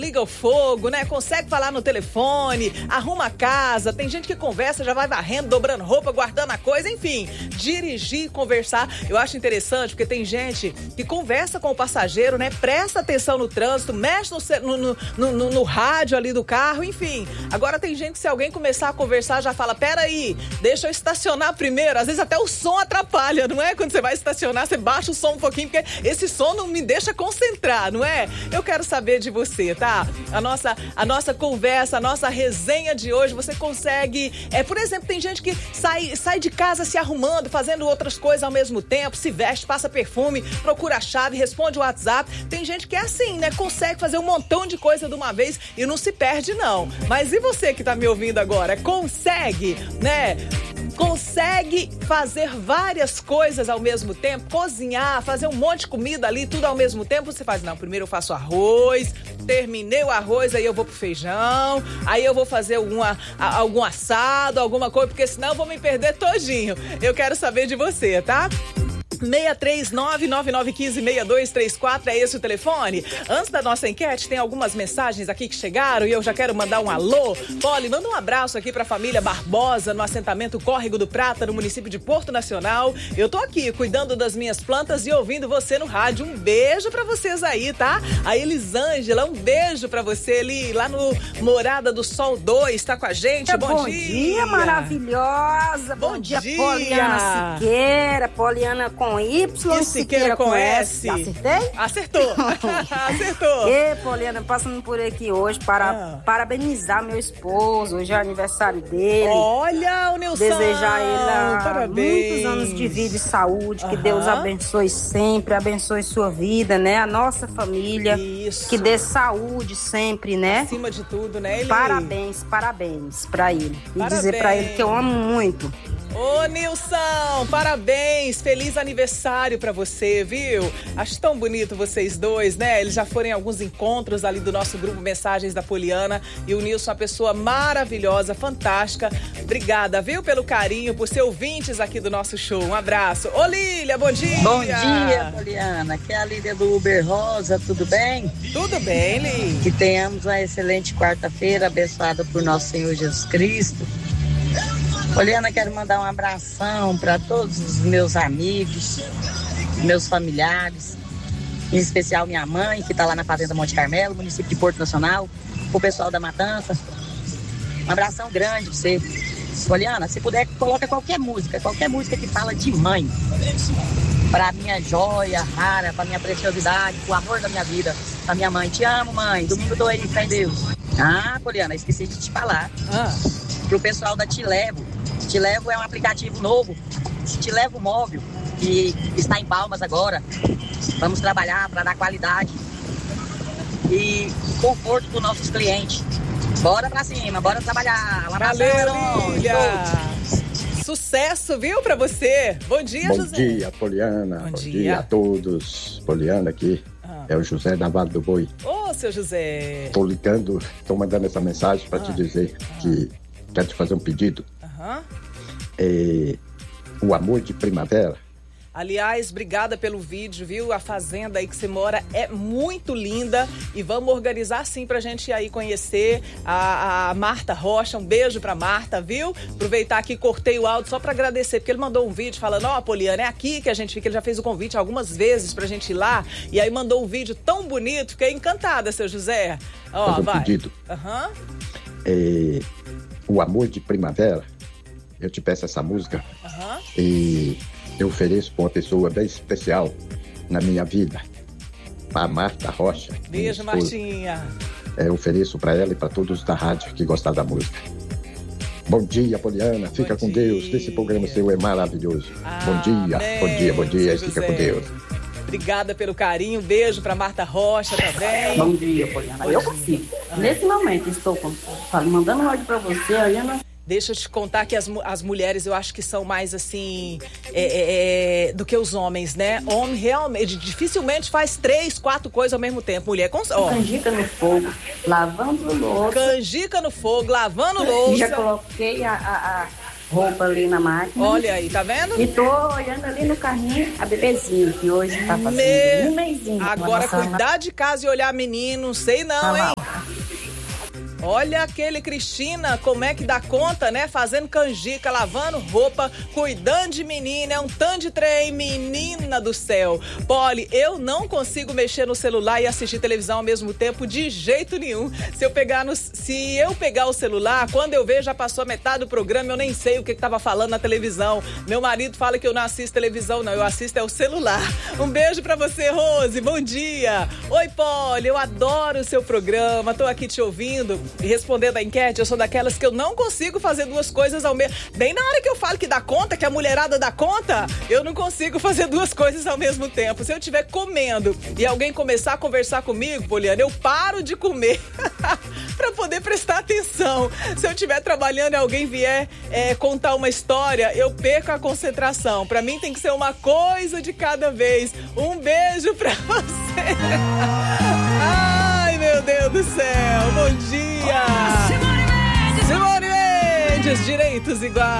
liga o fogo, né? Consegue falar no telefone, arruma a casa. Tem gente que conversa, já vai varrendo, dobrando roupa, guardando a coisa, enfim. Dirigir, conversar. Eu acho interessante porque tem gente que conversa com o passageiro, né? Presta atenção no trânsito, mexe no rádio ali do carro, enfim. Agora tem gente que se alguém começar a conversar já fala, peraí, deixa eu estacionar primeiro. Às vezes até o som atrapalha, não é? Quando você vai estacionar, você baixa o som um pouquinho, porque esse som não me deixa concentrar, não é? Eu quero saber de você, tá? A nossa conversa, a nossa resenha de hoje, você consegue... por exemplo, tem gente que sai de casa se arrumando, fazendo outras coisas ao mesmo tempo, se veste, passa perfume, procura a chave, responde o WhatsApp. Tem gente que é assim, né? Consegue fazer um montão de coisa de uma vez e não se perde, não. Mas e você que tá me ouvindo agora? Consegue, né? Consegue fazer várias coisas ao mesmo tempo, cozinhar, fazer um monte de comida ali, tudo ao mesmo tempo. Você faz, não, primeiro eu faço arroz, terminei o arroz, aí eu vou pro feijão, aí eu vou fazer algum assado, alguma coisa, porque senão eu vou me perder todinho. Eu quero saber de você, tá? 639-9915-6234, é esse o telefone. Antes da nossa enquete, tem algumas mensagens aqui que chegaram e eu já quero mandar um alô. Poli, manda um abraço aqui pra família Barbosa, no assentamento Córrego do Prata, no município de Porto Nacional. Eu tô aqui cuidando das minhas plantas e ouvindo você no rádio. Um beijo pra vocês aí, tá? A Elisângela, um beijo pra você ali, lá no Morada do Sol 2, tá com a gente. Bom dia. Bom dia, maravilhosa. Bom dia, Poliana Siqueira, Poliana com Y e Siqueira com S. Acertei? Acertou. Acertou. E, Poliana, passando por aqui hoje para parabenizar meu esposo. Hoje é aniversário dele. Olha, o Nilson. Desejar ele parabéns. Muitos anos de vida e saúde. Que Deus abençoe sempre, abençoe sua vida, né? A nossa família. Isso. Que dê saúde sempre, né? Acima de tudo, né? Parabéns pra ele. E dizer pra ele que eu amo muito. Ô, Nilson, parabéns, feliz aniversário pra você, viu? Acho tão bonito vocês dois, né? Eles já foram em alguns encontros ali do nosso grupo Mensagens da Poliana e o Nilson é uma pessoa maravilhosa, fantástica. Obrigada, viu, pelo carinho, por ser ouvintes aqui do nosso show. Um abraço. Ô, Lília, bom dia! Bom dia, Poliana. Aqui é a Lília do Uber Rosa, tudo bem? Tudo bem, Lília. Que tenhamos uma excelente quarta-feira, abençoada por nosso Senhor Jesus Cristo. Poliana, quero mandar um abração para todos os meus amigos, meus familiares, em especial minha mãe, que está lá na Fazenda Monte Carmelo, município de Porto Nacional, o pessoal da Matança. Um abração grande para você. Poliana, se puder, coloca qualquer música que fala de mãe, para minha joia rara, para minha preciosidade, o amor da minha vida, para minha mãe. Te amo, mãe. Domingo tô aí, fé em Deus. Poliana, esqueci de te falar. Pro pessoal da Te Levo. Te Levo é um aplicativo novo, Te Levo Móvel, que está em Palmas agora. Vamos trabalhar para dar qualidade e conforto para os nossos clientes. Bora pra cima, bora trabalhar. Valeu, Lília! Sucesso, viu, pra você. Bom dia, Bom José. Bom dia, Poliana. Bom dia a todos. Poliana aqui. É o José da Vale do Boi. Ô, seu José. Tô mandando essa mensagem para te dizer que quero te fazer um pedido. O amor de primavera. Aliás, obrigada pelo vídeo, viu? A fazenda aí que você mora é muito linda e vamos organizar sim pra gente ir aí conhecer a Marta Rocha. Um beijo pra Marta, viu? Aproveitar aqui, cortei o áudio só pra agradecer, porque ele mandou um vídeo falando, Poliana, é aqui que a gente fica. Ele já fez o convite algumas vezes pra gente ir lá e aí mandou um vídeo tão bonito. Fiquei encantada, seu José. Vai. Pedido. O amor de primavera. Eu te peço essa música e eu ofereço para uma pessoa bem especial na minha vida, para Marta Rocha. Beijo, Martinha. Eu ofereço para ela e para todos da rádio que gostam da música. Bom dia, Poliana. Fica com Deus. Esse programa seu é maravilhoso. Bom dia. Fica com Deus. Obrigada pelo carinho. Beijo para Marta Rocha também. Bom dia, Poliana. Eu consigo. Nesse momento estou mandando um áudio para você, Poliana. Deixa eu te contar que as mulheres eu acho que são mais assim do que os homens, né? Homem realmente dificilmente faz 3, 4 coisas ao mesmo tempo. Mulher canjica no fogo, lavando louça. Canjica no fogo, lavando louça. Já coloquei a roupa ali na máquina. Olha aí, tá vendo? E tô olhando ali no carrinho a bebezinha, que hoje tá fazendo um mêsinho. Agora cuidar de casa e olhar menino, sei não, hein? Olha aquele Cristina, como é que dá conta, né? Fazendo canjica, lavando roupa, cuidando de menina, é um tanto de trem, menina do céu. Poli, eu não consigo mexer no celular e assistir televisão ao mesmo tempo de jeito nenhum. Se eu pegar o celular, quando eu vejo já passou a metade do programa, eu nem sei o que tava falando na televisão. Meu marido fala que eu não assisto televisão, não, eu assisto é o celular. Um beijo pra você, Rose, bom dia. Oi, Poli, eu adoro o seu programa, tô aqui te ouvindo. E respondendo a enquete, eu sou daquelas que eu não consigo fazer duas coisas ao mesmo... Bem na hora que eu falo que dá conta, que a mulherada dá conta, eu não consigo fazer duas coisas ao mesmo tempo. Se eu estiver comendo e alguém começar a conversar comigo, Poliana, eu paro de comer pra poder prestar atenção. Se eu estiver trabalhando e alguém vier contar uma história, eu perco a concentração. Pra mim tem que ser uma coisa de cada vez. Um beijo pra você. Ai, meu Deus do céu. Bom dia. Simone Mendes, direitos iguais.